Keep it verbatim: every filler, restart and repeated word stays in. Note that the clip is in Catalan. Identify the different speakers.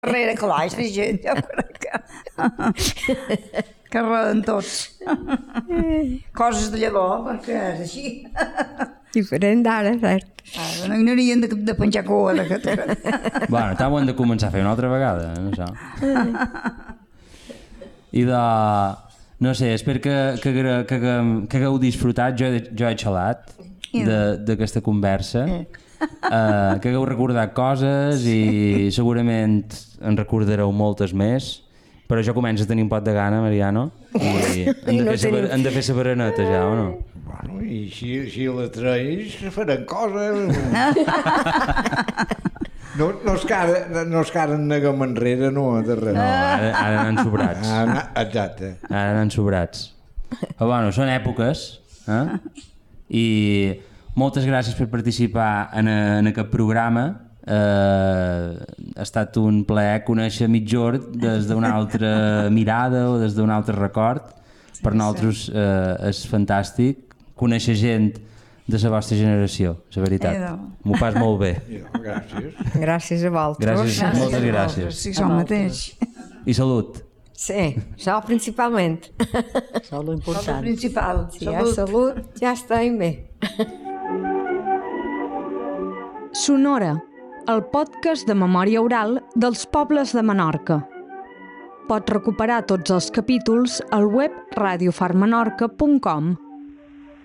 Speaker 1: Darrere calaix de gent, jo crec que... que roden tots. Coses de llavor, perquè és així.
Speaker 2: Diferent d'ara, cert.
Speaker 1: Ara no n'haurien de, de penjar cua de que...
Speaker 3: Bueno, tant ho hem de començar a fer una altra vegada, no sé. I de... No sé, espero que, que, que, que, que hagueu disfrutat, jo he, jo he xalat d'aquesta conversa, uh, que hagueu recordat coses i segurament en recordareu moltes més, però jo començo a tenir un pot de gana, Mariano, i hem de, no fer, saber, hem de fer la bereneta ja, o no?
Speaker 4: Bueno, i si, si la traïs faran coses. No, no, és que ara, no és que ara en neguem enrere, no, darrere.
Speaker 3: No, ara, ara anen sobrats.
Speaker 4: Ah, exacte.
Speaker 3: Ara anen sobrats. Però bueno, són èpoques, eh? I moltes gràcies per participar en, a, en aquest programa. Eh, ha estat un plaer conèixer Migjorn des d'una altra mirada o des d'un altre record. Per nosaltres eh, és fantàstic conèixer gent de la vostra generació, la veritat. M'ho pas molt bé.
Speaker 4: Gràcies.
Speaker 2: Gràcies a vosaltres.
Speaker 3: Gràcies,
Speaker 1: gràcies
Speaker 3: moltes gràcies.
Speaker 1: Sí, som mateix.
Speaker 3: I salut.
Speaker 2: Sí, això principalment.
Speaker 5: Això és l'important.
Speaker 1: El principal,
Speaker 2: Si hi ha salut, ja estem bé.
Speaker 6: Sonora, el podcast de memòria oral dels pobles de Menorca. Pots recuperar tots els capítols al web radio far menorca punt com.